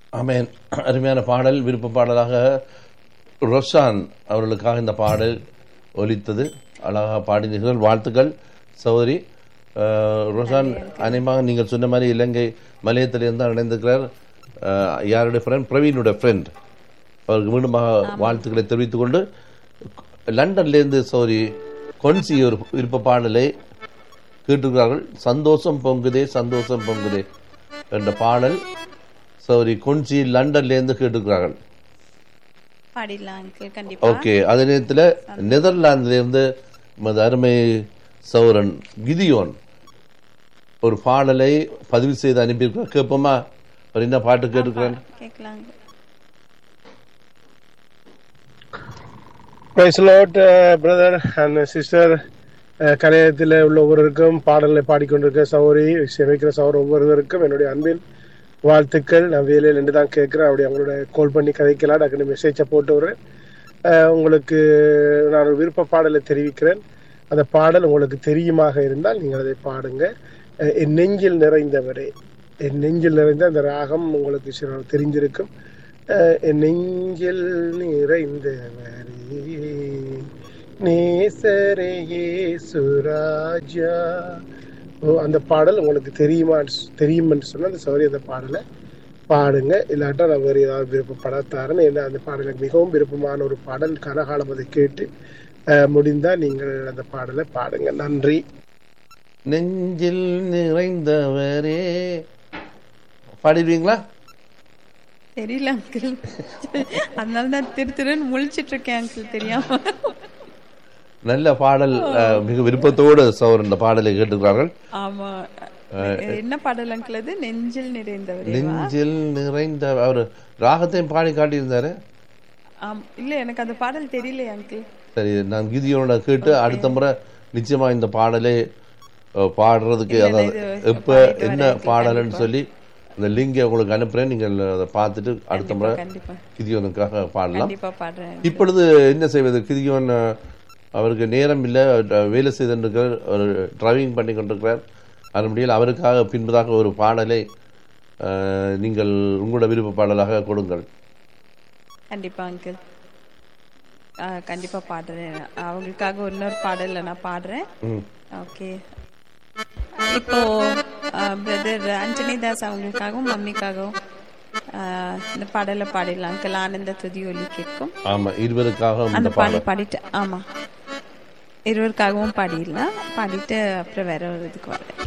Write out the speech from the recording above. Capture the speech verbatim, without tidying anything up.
ஆமென். அருமையான பாடல், விருப்ப பாடலாக ரொஷான் அவர்களுக்காக இந்த பாடல் ஒலித்தது. அழகாக பாடினீர்கள், வாழ்த்துக்கள் சகோதரி. அஹ், ரொஷான் அநேகமாக நீங்கள் சொன்ன மாதிரி இலங்கை மலையத்திலிருந்து தான் இணைந்திருக்கிறார். அஹ், யாருடைய ஃப்ரெண்ட்? பிரவீனுடைய ஃப்ரெண்ட். அவருக்கு மீண்டுமாக வாழ்த்துக்களை தெரிவித்துக் கொண்டு, லண்டன்லேருந்து சகோதரி கொன்சி ஒரு விருப்ப பாடலை கேட்டிருக்கிறார்கள். சந்தோஷம் பொங்குதே சந்தோஷம் பொங்குதே என்ற பாடல் சௌரி கொன்சி லண்டன்லேருந்து கேட்டுக்கிறார்கள். ஓகே, அதே நேரத்தில் நெதர்லாந்திலிருந்து நமது அருமை சௌரன் கிதியோன் ஒரு பாடலை பதிவு செய்து அனுப்பியிருக்கிறார். கேட்போமா? அவர் என்ன பாட்டு கேட்டுக்கிறார்? Praise the Lord, uh, brother and sister. கலையத்தில் உள்ள ஒவ்வொருவருக்கும் பாடலை பாடிக்கொண்டிருக்க சௌரி சேமிக்கிற சௌர் ஒவ்வொருவருக்கும் என்னுடைய அன்பின் வாழ்த்துக்கள். நான் வேலையில் நின்று தான் கேட்குறேன். அப்படி அவங்களோட கால் பண்ணி கதைக்கலாம். டக்குனு மெசேஜை போட்டு விடுறேன். உங்களுக்கு நான் ஒரு விருப்ப பாடலை தெரிவிக்கிறேன். அந்த பாடல் உங்களுக்கு தெரியுமாக இருந்தால் நீங்கள் அதை பாடுங்க. என் நெஞ்சில் நிறைந்தவரே, என் நெஞ்சில் நிறைந்த அந்த ராகம் உங்களுக்கு தெரிஞ்சிருக்கும். என் நெஞ்சில் நிறைந்தவரே நேசரே சுராஜா. ஓ, அந்த பாடல் உங்களுக்கு தெரியுமா தெரியுமென்று சொன்னால் அந்த சௌரி அந்த பாடலை பாடுங்க. இல்லாட்டா நான் வேறு ஏதாவது விருப்பப்படத்தாருன்னு. ஏன்னா அந்த பாடலுக்கு மிகவும் விருப்பமான ஒரு பாடல். கனகாலம் அதை கேட்டு முடிந்தால் நீங்கள் அந்த பாடலை பாடுங்க. நன்றி. நெஞ்சில் நிறைந்தவரே பாடிடுவீங்களா? தெரியல அங்கிள், அதனால தான் திரு திருன்னு முழிச்சிட்டு இருக்கேன் அங்கிள், தெரியாம. நல்ல பாடல், மிக விருப்பத்தோடு சௌர் இந்த பாடலை கேட்டுக்கிறார்கள். ஆமா, என்ன பாடல் அங்கிள் அது? நெஞ்சில் நிறைந்தவர். நெஞ்சில் நிறைந்த அவர் ராகத்தையும் பாடி காட்டியிருந்தாரு. இல்ல, எனக்கு அந்த பாடல் தெரியல அங்கிள். சரி, நான் கீதியோட கேட்டு அடுத்த முறை நிச்சயமா இந்த பாடலை பாடுறதுக்கு, அதாவது எப்ப என்ன பாடல்னு சொல்லி இந்த லிங்கை உங்களுக்கு அனுப்புறேன். நீங்கள் அதை பார்த்துட்டு அடுத்த முறை கிதியோனுக்காக பாடலாம். இப்பொழுது என்ன செய்வது? கிதியோன் அவருக்கு நேரம் இல்லை, வேலை செய்திருக்கிறார், ஒரு டிரைவிங் பண்ணி கொண்டிருக்கிறார். அது முடியல. அவருக்காக பின்பதாக ஒரு பாடலை நீங்கள் உங்களோட விருப்ப பாடலாக கொடுங்கள். கண்டிப்பா அங்கிள், கண்டிப்பா பாடுறேன். அவங்களுக்காக இன்னொரு பாடல நான் பாடுறேன். ஓகே, இப்போ பிரதர் ஆண்டனி தாஸ் அவங்களுக்காகவும் மம்மிக்காகவும் இந்த பாடலை பாடிடலாம் அங்கிள். ஆனந்த துதி ஒலி கேட்கும். ஆமா, இருவருக்காக அந்த பாடல் பாடிட்டு, ஆமா இருவருக்காகவும் பாடிடலாம். பாடிட்டு அப்புறம் வேற ஒரு இதுக்கு வரேன்.